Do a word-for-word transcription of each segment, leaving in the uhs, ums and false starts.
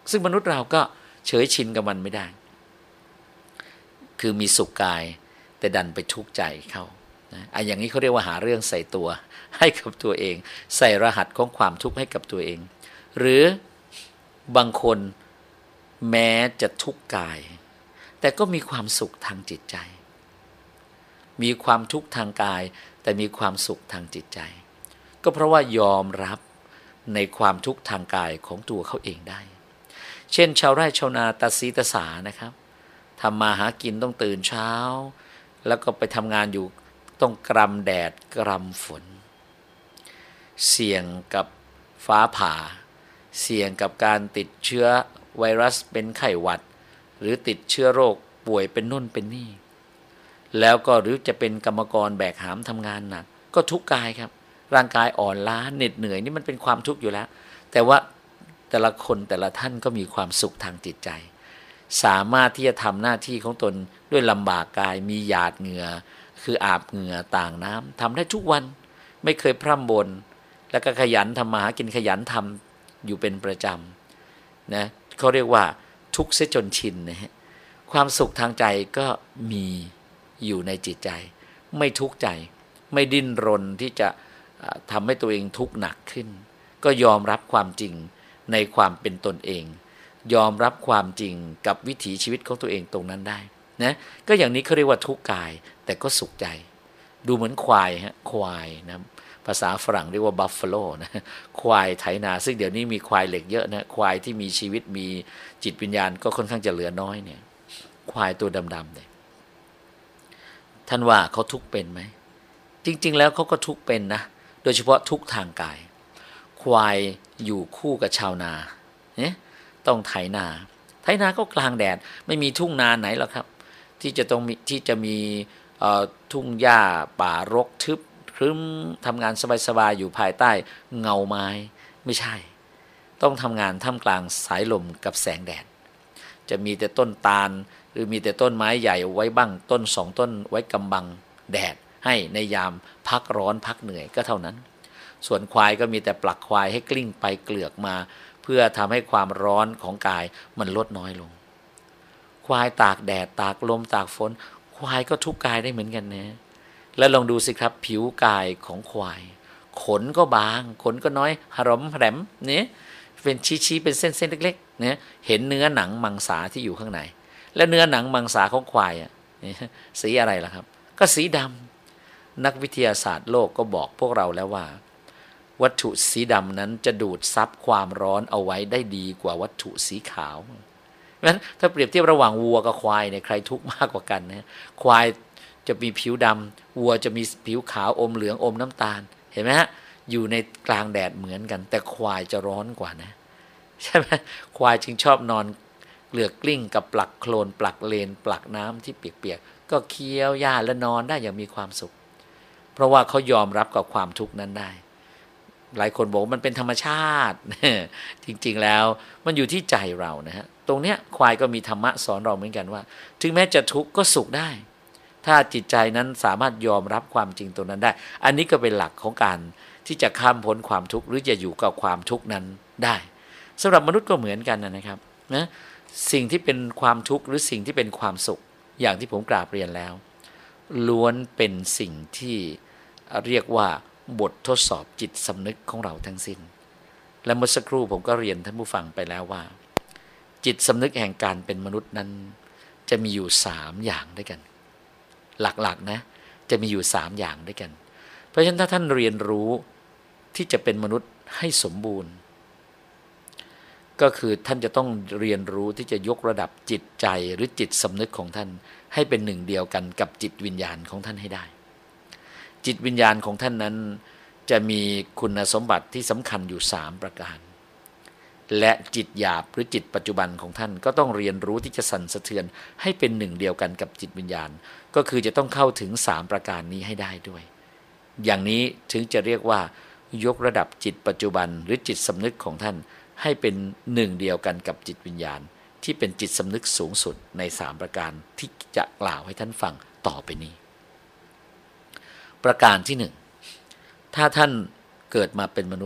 ซึ่งมนุษย์เราก็เฉยชินกับมันไม่ได้คือมีสุขกายแต่ดันไปทุกข์ใจเข้านะอันอย่างนี้เขาเรียกว่าหาเรื่องใส่ตัวให้กับตัวเองใส่รหัสของความทุกข์ให้กับตัวเองหรือบางคนแม้จะทุกข์กายแต่ก็มีความสุขทางจิตใจมีความทุกข์ทางกายแต่มีความสุขทางจิตใจก็เพราะว่ายอมรับในความทุกข์ทางกายของตัวเขาเองได้เช่นชาวไร่ชาวนาตาสีตาสานะครับทำมาหากินต้องตื่นเช้าแล้วก็ไปทำงานอยู่ต้องกรำแดดกรำฝนเสี่ยงกับฟ้าผ่าเสี่ยงกับการติดเชื้อไวรัสเป็นไข้หวัดหรือติดเชื้อโรคป่วยเป็นนู่นเป็นนี่แล้วก็หรือจะเป็นกรรมกรแบกหามทำงานหนักก็ทุกข์กายครับร่างกายอ่อนล้าเหน็ดเหนื่อยนี่มันเป็นความทุกข์อยู่แล้วแต่ว่าแต่ละคนแต่ละท่านก็มีความสุขทางจิตใจสามารถที่จะทำหน้าที่ของตนด้วยลำบากกายมีหยาดเหงื่อคืออาบเหงื่อต่างน้ำทำได้ทุกวันไม่เคยพร่ำบ่นแล้วก็ขยันทำมาหากินขยันทำอยู่เป็นประจำนะเขาเรียกว่าทุกข์เสียจนชินนะฮะความสุขทางใจก็มีอยู่ในจิตใจไม่ทุกข์ใจไม่ดิ้นรนที่จะทำให้ตัวเองทุกข์หนักขึ้นก็ยอมรับความจริงในความเป็นตนเองยอมรับความจริงกับวิถีชีวิตของตัวเองตรงนั้นได้นะก็อย่างนี้เขาเรียกว่าทุกข์กายแต่ก็สุขใจดูเหมือนควายฮะควายนะภาษาฝรั่งเรียกว่าบัฟฟาโลนะควายไถนาซึ่งเดี๋ยวนี้มีควายเหล็กเยอะนะควายที่มีชีวิตมีจิตวิญญาณก็ค่อนข้างจะเหลือน้อยเนี่ยควายตัวดำๆเนี่ยท่านว่าเขาทุกข์เป็นไหมจริงๆแล้วเขาก็ทุกข์เป็นนะโดยเฉพาะทุกข์ทางกายควายอยู่คู่กับชาวนาเนี่ยต้องไถนาไถนาก็กลางแดดไม่มีทุ่งนาไหนหรอกครับที่จะต้องมีที่จะมีทุ่งหญ้าป่ารกทึบครึ้มทำงานสบายๆอยู่ภายใต้เงาไม้ไม่ใช่ต้องทำงานท่ามกลางสายลมกับแสงแดดจะมีแต่ต้นตาลหรือมีแต่ต้นไม้ใหญ่ไว้บ้างต้นสองต้นไว้กำบังแดดให้ในยามพักร้อนพักเหนื่อยก็เท่านั้นส่วนควายก็มีแต่ปลักควายให้กลิ้งไปเกลือกมาเพื่อทำให้ความร้อนของกายมันลดน้อยลงควายตากแดดตากลมตากฝนควายก็ทุกข์กายได้เหมือนกันนะแล้วลองดูสิครับผิวกายของควายขนก็บางขนก็น้อยหรอมแหลมเนี่ยเป็นชี้ๆเป็นเส้นๆเล็กๆเนี่ยเห็นเนื้อหนังมังสาที่อยู่ข้างในแล้วเนื้อหนังมังสาของควายอ่ะสีอะไรล่ะครับก็สีดำนักวิทยาศาสตร์โลกก็บอกพวกเราแล้วว่าวัตถุสีดำนั้นจะดูดซับความร้อนเอาไว้ได้ดีกว่าวัตถุสีขาวเพราะฉะนั้นถ้าเปรียบเทียบระหว่างวัวกับควายเนี่ยใครทุกข์มากกว่ากันนะควายจะมีผิวดำวัวจะมีผิวขาวอมเหลืองอมน้ำตาลเห็นไหมฮะอยู่ในกลางแดดเหมือนกันแต่ควายจะร้อนกว่านะใช่ไหมควายจึงชอบนอนเกลือกกลิ้งกับปลักโคลนปลักเลนปลักน้ำที่เปียกๆก็เคี้ยวหญ้าและนอนได้อย่างมีความสุขเพราะว่าเขายอมรับกับความทุกข์นั้นได้หลายคนบอกมันเป็นธรรมชาติจริงๆแล้วมันอยู่ที่ใจเรานะฮะตรงเนี้ยควายก็มีธรรมะสอนเราเหมือนกันว่าถึงแม้จะทุกข์ก็สุขได้ถ้าจิตใจนั้นสามารถยอมรับความจริงตรงนั้นได้อันนี้ก็เป็นหลักของการที่จะข้ามพ้นความทุกข์หรือจะอยู่กับความทุกข์นั้นได้สำหรับมนุษย์ก็เหมือนกันนะครับนะสิ่งที่เป็นความทุกข์หรือสิ่งที่เป็นความสุขอย่างที่ผมกราบเรียนแล้วล้วนเป็นสิ่งที่เรียกว่าบททดสอบจิตสำนึกของเราทั้งสิ้นและเมื่อสักครู่ผมก็เรียนท่านผู้ฟังไปแล้วว่าจิตสำนึกแห่งการเป็นมนุษย์นั้นจะมีอยู่สามอย่างด้วยกันหลักๆนะจะมีอยู่สามอย่างด้วยกันเพราะฉะนั้นถ้าท่านเรียนรู้ที่จะเป็นมนุษย์ให้สมบูรณ์ก็คือท่านจะต้องเรียนรู้ที่จะยกระดับจิตใจหรือจิตสำนึกของท่านให้เป็นหนึ่งเดียวกันกับจิตวิญญาณของท่านให้ได้จิตวิญญาณของท่านนั้นจะมีคุณสมบัติที่สำคัญอยู่สามประการและจิตหยาบหรือจิตปัจจุบันของท่านก็ต้องเรียนรู้ที่จะสั่นสะเทือนให้เป็นหนึ่งเดียวกันกับจิตวิญญาณก็คือจะต้องเข้าถึงสามประการนี้ให้ได้ด้วยอย่างนี้ถึงจะเรียกว่ายกระดับจิตปัจจุบันหรือจิตสำนึกของท่านให้เป็นหนึ่งเดียวกันกับจิตวิญญาณที่เป็นจิตสำนึกสูงสุดในสามประการที่จะกล่าวให้ท่านฟังต่อไปนี้ประการที่หนึ่งถ้าท่านเกิดมาเป็นมนุษย์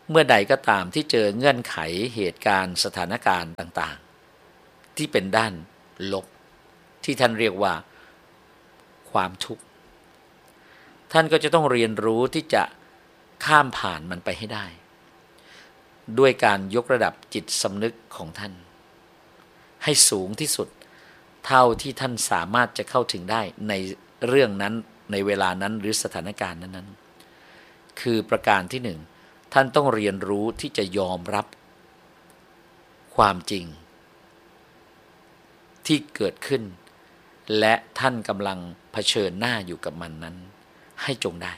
เมื่อใดก็ตามที่เจอเงื่อนไขเหตุการณ์สถานการณ์ต่างๆที่เป็นด้านลบที่ท่านเรียกว่าความทุกข์ท่านก็จะต้องเรียนรู้ที่จะข้ามผ่านมันไปให้ได้ด้วยการยกระดับจิตสำนึกของท่านให้สูงที่สุดเท่าที่ท่านสามารถจะเข้าถึงได้ในเรื่องนั้นในเวลานั้นหรือสถานการณ์นั้นๆคือประการที่หนึ่งท่านต้องเรียนรู้ที่จะยอมรับความจริงที่เกิดขึ้นและท่านกำลังเผชิญหน้าอยู่กับมันนั้นให้จงได้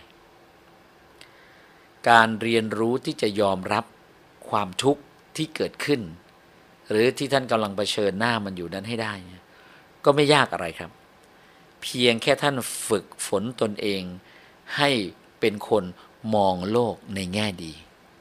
การเรียนรู้ที่จะยอมรับความทุกข์ที่เกิดขึ้นหรือที่ท่านกำลังเผชิญหน้ามันอยู่นั้นให้ได้ก็ไม่ยากอะไรครับเพียงแค่ท่านฝึกฝนตนเองให้เป็นคนมองโลกในแง่ดี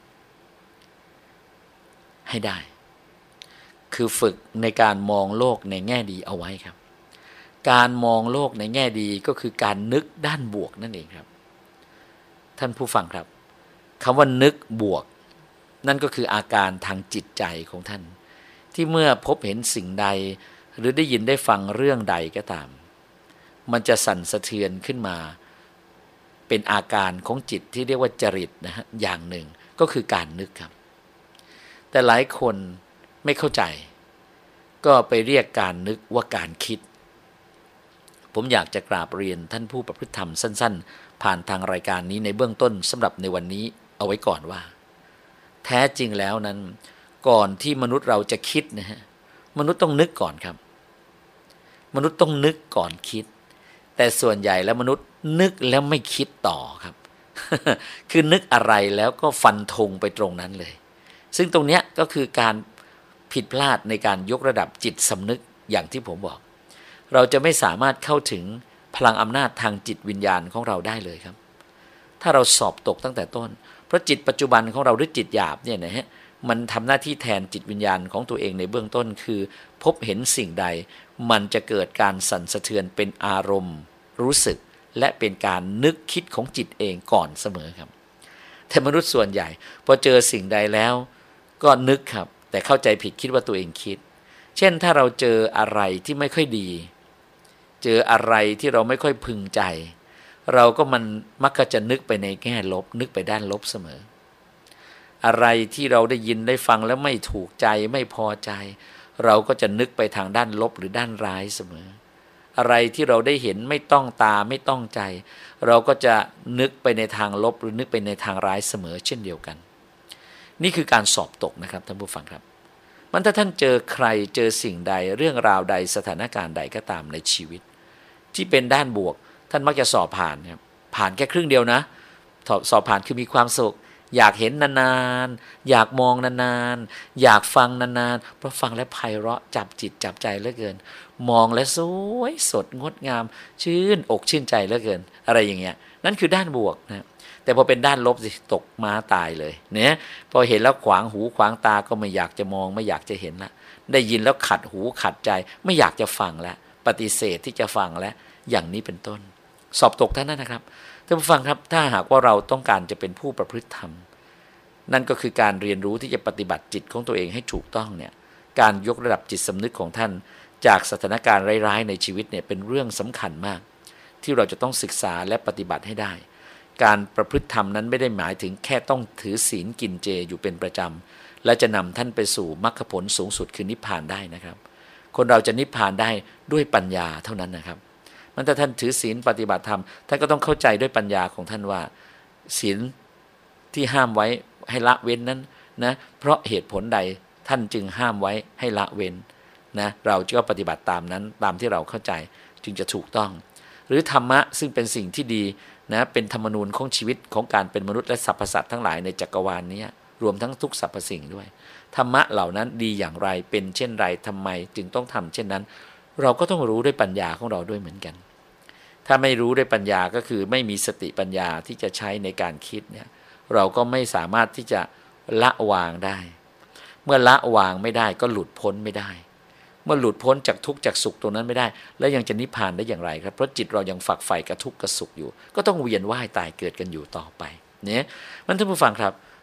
ให้ได้คือฝึกในการมองโลกในแง่ดีเอาไว้ครับการมองโลกในแง่ดีก็คือการนึกด้านบวกนั่นเองครับท่านผู้ฟังครับคำว่านึกบวกนั่นก็คืออาการทางจิตใจของท่านที่เมื่อพบเห็นสิ่งใดหรือได้ยินได้ฟังเรื่องใดก็ตามมันจะสั่นสะเทือนขึ้นมาเป็นอาการของจิตที่เรียกว่าจริตนะฮะอย่างหนึ่งก็คือการนึกครับแต่หลายคนไม่เข้าใจก็ไปเรียกการนึกว่าการคิดผมอยากจะกราบเรียนท่านผู้ประพฤติธรรมสั้นๆผ่านทางรายการนี้ในเบื้องต้นสำหรับในวันนี้เอาไว้ก่อนว่าแท้จริงแล้วนั้นก่อนที่มนุษย์เราจะคิดนะฮะมนุษย์ต้องนึกก่อนครับมนุษย์ต้องนึกก่อนคิดแต่ส่วนใหญ่แล้วมนุษย์นึกแล้วไม่คิดต่อครับ คือนึกอะไรแล้วก็ฟันธงไปตรงนั้นเลยซึ่งตรงเนี้ยก็คือการผิดพลาดในการยกระดับจิตสำนึกอย่างที่ผมบอกเราจะไม่สามารถเข้าถึงพลังอำนาจทางจิตวิญญาณของเราได้เลยครับถ้าเราสอบตกตั้งแต่ต้นเพราะจิตปัจจุบันของเราหรือจิตหยาบเนี่ยนะฮะมันทำหน้าที่แทนจิตวิญญาณของตัวเองในเบื้องต้นคือพบเห็นสิ่งใดมันจะเกิดการสั่นสะเทือนเป็นอารมณ์รู้สึกและเป็นการนึกคิดของจิตเองก่อนเสมอครับแต่มนุษย์ส่วนใหญ่พอเจอสิ่งใดแล้วก็นึกครับแต่เข้าใจผิดคิดว่าตัวเองคิดเช่นถ้าเราเจออะไรที่ไม่ค่อยดีเจออะไรที่เราไม่ค่อยพึงใจเราก็มันมักจะนึกไปในแง่ลบนึกไปด้านลบเสมออะไรที่เราได้ยินได้ฟังแล้วไม่ถูกใจไม่พอใจเราก็จะนึกไปทางด้านลบหรือด้านร้ายเสมออะไรที่เราได้เห็นไม่ต้องตาไม่ต้องใจเราก็จะนึกไปในทางลบหรือนึกไปในทางร้ายเสมอเช่นเดียวกันนี่คือการสอบตกนะครับท่านผู้ฟังครับมันถ้าท่านเจอใครเจอสิ่งใดเรื่องราวใดสถานการณ์ใดก็ตามในชีวิตที่เป็นด้านบวกท่านมักจะสอบผ่านครับผ่านแค่ครึ่งเดียวนะสอบผ่านคือมีความสุขอยากเห็นนานๆอยากมองนานๆอยากฟังนานๆเพราะฟังแล้วไพเราะจับจิตจับใจเหลือเกินมองแล้วสวยสดงดงามชื่นอกชื่นใจเหลือเกินอะไรอย่างเงี้ยนั่นคือด้านบวกนะแต่พอเป็นด้านลบสิตกม้าตายเลยเนี่ยพอเห็นแล้วขวางหูขวางตาก็ไม่อยากจะมองไม่อยากจะเห็นละได้ยินแล้วขัดหูขัดใจไม่อยากจะฟังแล้วปฏิเสธที่จะฟังแล้วอย่างนี้เป็นต้นสอบตกท่านนั้นนะครับท่านผู้ฟังครับถ้าหากว่าเราต้องการจะเป็นผู้ประพฤติธรรมนั่นก็คือการเรียนรู้ที่จะปฏิบัติจิตของตัวเองให้ถูกต้องเนี่ยการยกระดับจิตสำนึกของท่านจากสถานการณ์ร้ายๆในชีวิตเนี่ยเป็นเรื่องสำคัญมากที่เราจะต้องศึกษาและปฏิบัติให้ได้การประพฤติธรรมนั้นไม่ได้หมายถึงแค่ต้องถือศีลกินเจอยู่เป็นประจำและจะนำท่านไปสู่มรรคผลสูงสุดคือนิพพานได้นะครับคนเราจะนิพพานได้ด้วยปัญญาเท่านั้นนะครับมันถ้าท่านถือศีลปฏิบัติธรรมท่านก็ต้องเข้าใจด้วยปัญญาของท่านว่าศีลที่ห้ามไว้ให้ละเว้นนั้นนะเพราะเหตุผลใดท่านจึงห้ามไว้ให้ละเว้นนะเราก็ปฏิบัติตามนั้นตามที่เราเข้าใจจึงจะถูกต้องหรือธรรมะซึ่งเป็นสิ่งที่ดีนะเป็นธรรมนูญของชีวิตของการเป็นมนุษย์และสรรพสัตว์ทั้งหลายในจักรวาลนี้รวมทั้งทุกสรรพสิ่งด้วยธรรมะเหล่านั้นดีอย่างไรเป็นเช่นไรทำไมจึงต้องทำเช่นนั้นเราก็ต้องรู้ด้วยปัญญาของเราด้วยเหมือนกันถ้าไม่รู้ด้วยปัญญาก็คือไม่มีสติปัญญาที่จะใช้ในการคิดเนี่ยเราก็ไม่สามารถที่จะละวางได้เมื่อละวางไม่ได้ก็หลุดพ้นไม่ได้เมื่อหลุดพ้นจากทุกข์จากสุขตรงนั้นไม่ได้แล้วยังจะนิพพานได้อย่างไรครับเพราะจิตเรายังฝักใฝ่กับทุกข์กับสุขอยู่ก็ต้องเวียนว่ายตายเกิดกันอยู่ต่อไปเนี่ยมันท่านผู้ฟังครับ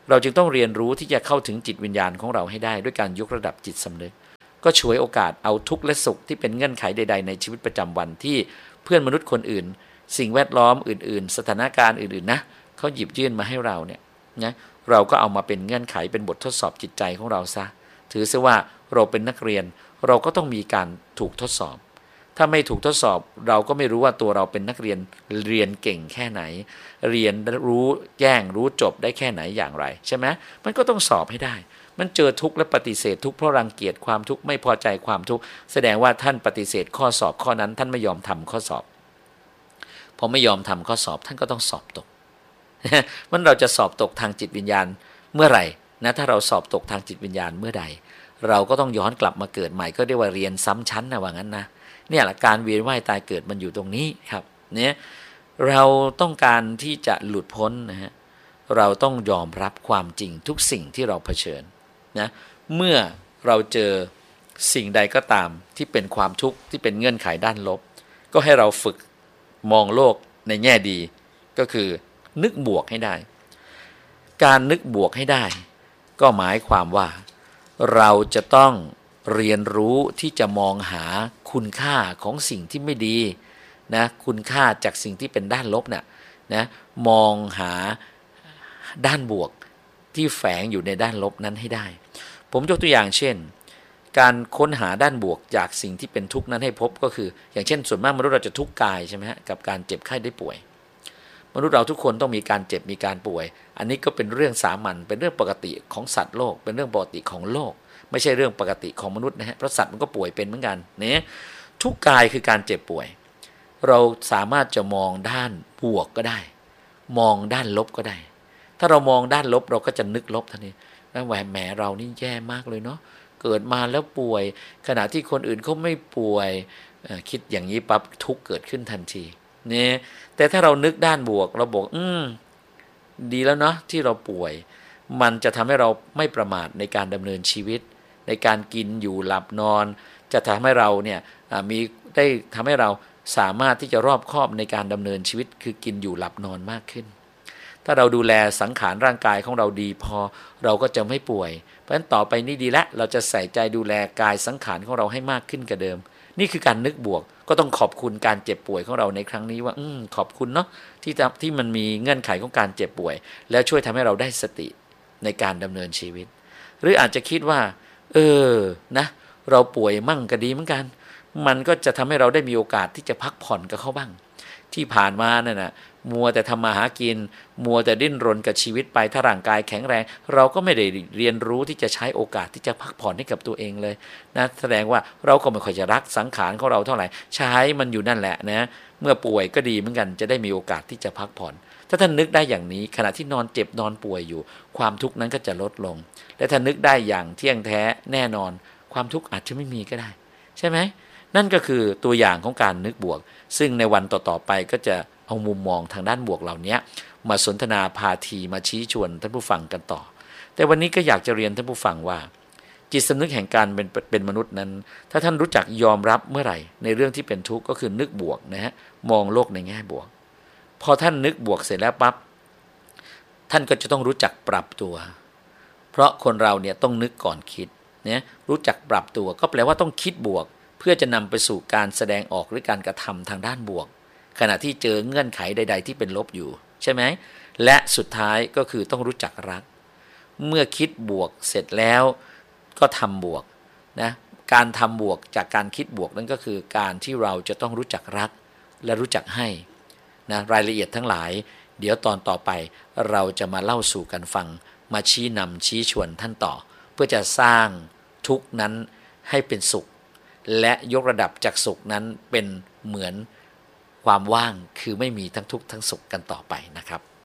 เราจึงต้องเรียนรู้ที่จะเข้าถึงจิตวิญญาณของเราให้ได้ด้วยการยกระดับจิตสำนึกก็ฉวยโอกาสเอาทุกข์และสุขที่เป็นเงื่อนไขใดๆในชีวิตประจำวันที่เพื่อนมนุษย์คนอื่นสิ่งแวดล้อมอื่นๆสถานการณ์อื่นๆนะเขาหยิบยื่นมาให้เราเนี่ยนะเราก็เอามาเป็นเงื่อนไขเป็นบททดสอบจิตใจของเราซะถือซะว่าเราเป็นนักเรียนเราก็ต้องมีการถูกทดสอบถ้าไม่ถูกทดสอบเราก็ไม่รู้ว่าตัวเราเป็นนักเรียนเรียนเก่งแค่ไหนเรียนรู้แจ้งรู้จบได้แค่ไหนอย่างไรใช่ไหมมันก็ต้องสอบให้ได้มันเจอทุกข์และปฏิเสธทุกข์เพราะรังเกียจความทุกข์ไม่พอใจความทุกข์แสดงว่าท่านปฏิเสธข้อสอบข้อนั้นท่านไม่ยอมทำข้อสอบพอไม่ยอมทำข้อสอบท่านก็ต้องสอบตก มันเราจะสอบตกทางจิตวิญญาณเมื่อไหร่นะถ้าเราสอบตกทางจิตวิญญาณเมื่อใดเราก็ต้องย้อนกลับมาเกิดใหม่ก็เรียกว่าเรียนซ้ำชั้นนะว่างั้นนะเนี่ยแหละการเวียนว่ายตายเกิดมันอยู่ตรงนี้ครับเนี่ยเราต้องการที่จะหลุดพ้นนะฮะเราต้องยอมรับความจริงทุกสิ่งที่เราเผชิญนะเมื่อเราเจอสิ่งใดก็ตามที่เป็นความทุกข์ที่เป็นเงื่อนไขด้านลบก็ให้เราฝึกมองโลกในแง่ดีก็คือนึกบวกให้ได้การนึกบวกให้ได้ก็หมายความว่าเราจะต้องเรียนรู้ที่จะมองหาคุณค่าของสิ่งที่ไม่ดีนะคุณค่าจากสิ่งที่เป็นด้านลบน่ะนะมองหาด้านบวกที่แฝงอยู่ในด้านลบนั้นให้ได้ผมยกตัวอย่างเช่นการค้นหาด้านบวกจากสิ่งที่เป็นทุกข์นั้นให้พบก็คืออย่างเช่นส่วนมากมนุษย์เราจะทุกข์กายใช่ไหมฮะกับการเจ็บไข้ได้ป่วยมนุษย์เราทุกคนต้องมีการเจ็บมีการป่วยอันนี้ก็เป็นเรื่องสามัญเป็นเรื่องปกติของสัตว์โลกเป็นเรื่องปกติของโลกไม่ใช่เรื่องปกติของมนุษย์นะฮะเพราะสัตว์มันก็ป่วยเป็นเหมือนกันเนี่ยทุกกายคือการเจ็บป่วยเราสามารถจะมองด้านบวกก็ได้มองด้านลบก็ได้ถ้าเรามองด้านลบเราก็จะนึกลบทันทีแล้วแหวแหมเรานี่แย่มากเลยเนาะเกิดมาแล้วป่วยขณะที่คนอื่นเขาไม่ป่วยคิดอย่างนี้ปั๊บทุกข์เกิดขึ้นทันทีเนี่ยแต่ถ้าเรานึกด้านบวกเราบอกอืมดีแล้วเนาะที่เราป่วยมันจะทำให้เราไม่ประมาทในการดำเนินชีวิตในการกินอยู่หลับนอนจะทำให้เราเนี่ยมีได้ทำให้เราสามารถที่จะรอบคอบในการดำเนินชีวิตคือกินอยู่หลับนอนมากขึ้นถ้าเราดูแลสังขารร่างกายของเราดีพอเราก็จะไม่ป่วยเพราะฉะนั้นต่อไปนี้ดีแล้วเราจะใส่ใจดูแลกายสังขารของเราให้มากขึ้นกว่าเดิมนี่คือการนึกบวกก็ต้องขอบคุณการเจ็บป่วยของเราในครั้งนี้ว่าอืมขอบคุณเนาะที่ที่มันมีเงื่อนไขของการเจ็บป่วยแล้วช่วยทำให้เราได้สติในการดำเนินชีวิตหรืออาจจะคิดว่าเออนะเราป่วยมั่งก็ดีเหมือนกันมันก็จะทำให้เราได้มีโอกาสที่จะพักผ่อนกับเขาบ้างที่ผ่านมานั่นน่ะมัวแต่ทำมาหากินมัวแต่ดิ้นรนกับชีวิตไปถ้าร่างกายแข็งแรงเราก็ไม่ได้เรียนรู้ที่จะใช้โอกาสที่จะพักผ่อนให้กับตัวเองเลยนะแสดงว่าเราก็ไม่ค่อยจะรักสังขารของเราเท่าไหร่ใช้มันอยู่นั่นแหละนะเมื่อป่วยก็ดีเหมือนกันจะได้มีโอกาสที่จะพักผ่อนถ้าท่านนึกได้อย่างนี้ขณะที่นอนเจ็บนอนป่วยอยู่ความทุกข์นั้นก็จะลดลงและถ้านึกได้อย่างเที่ยงแท้แน่นอนความทุกข์อาจจะไม่มีก็ได้ใช่ไหมนั่นก็คือตัวอย่างของการนึกบวกซึ่งในวันต่อๆไปก็จะเอามุมมองทางด้านบวกเหล่านี้มาสนทนาพาทีมาชี้ชวนท่านผู้ฟังกันต่อแต่วันนี้ก็อยากจะเรียนท่านผู้ฟังว่าจิตสำนึกแห่งการเป็นเป็นมนุษย์นั้นถ้าท่านรู้จักยอมรับเมื่อไหร่ในเรื่องที่เป็นทุกข์ก็คือนึกบวกนะฮะมองโลกในแง่บวกพอท่านนึกบวกเสร็จแล้วปั๊บท่านก็จะต้องรู้จักปรับตัวเพราะคนเราเนี่ยต้องนึกก่อนคิดเนี่ยรู้จักปรับตัวก็แปลว่าต้องคิดบวกเพื่อจะนำไปสู่การแสดงออกหรือการกระทำทางด้านบวกขณะที่เจอเงื่อนไขใดๆที่เป็นลบอยู่ใช่ไหมและสุดท้ายก็คือต้องรู้จักรักเมื่อคิดบวกเสร็จแล้วก็ทำบวกนะการทำบวกจากการคิดบวกนั่นก็คือการที่เราจะต้องรู้จักรักและรู้จักให้นะรายละเอียดทั้งหลายเดี๋ยวตอนต่อไปเราจะมาเล่าสู่กันฟังมาชี้นำชี้ชวนท่านต่อเพื่อจะสร้างทุกข์นั้นให้เป็นสุขและยกระดับจากสุขนั้นเป็นเหมือนความว่างคือไม่มีทั้งทุกข์ทั้งสุขกันต่อไปนะครับ